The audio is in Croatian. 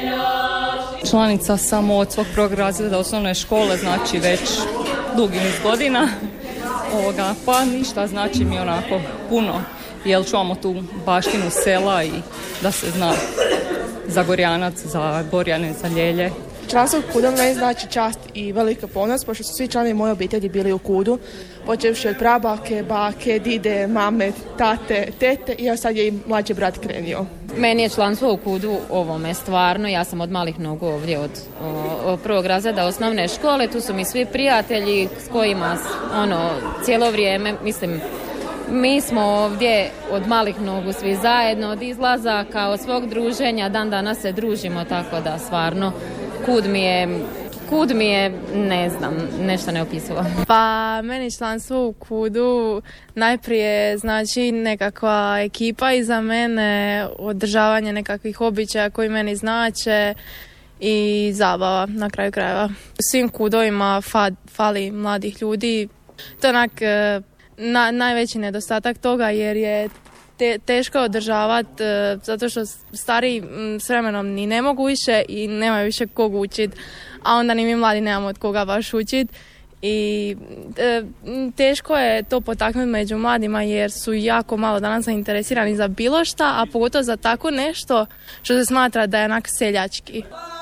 Članica samo od svog prvog razreda osnovne škole, znači već dugi niz godina. Pa ništa, znači mi onako puno, jer čuvamo tu baštinu sela i da se zna za Gorjanac, za Gorjane, za Ljelje. Članstvo u KUD-u meni znači čast i velika ponos, pošto su svi članovi moje obitelji bili u KUD-u, počevši od prabake, bake, dide, mame, tate, tete i sad je i mlađi brat krenio. Meni je članstvo u KUD-u ovome stvarno, ja sam od malih nogu ovdje od prvog razreda osnovne škole, tu su mi svi prijatelji s kojima cijelo vrijeme, mislim, mi smo ovdje od malih nogu svi zajedno, od izlazaka, od svog druženja, dan danas se družimo, tako da stvarno KUD mi je, ne znam, nešto neopisivo. Pa meni članstvo u KUD-u najprije znači nekakva ekipa iza mene, održavanje nekakvih običaja koji meni znače i zabava na kraju krajeva. U svim KUD-ovima fali mladih ljudi. To je onak najveći nedostatak toga jer je teško održavati zato što stariji s vremenom ni ne mogu više i nemaju više kog učiti, a onda ni mi mladi nemamo od koga baš učiti i teško je to potaknuti među mladima jer su jako malo danas zainteresirani za bilo šta, a pogotovo za tako nešto što se smatra da je onak seljački.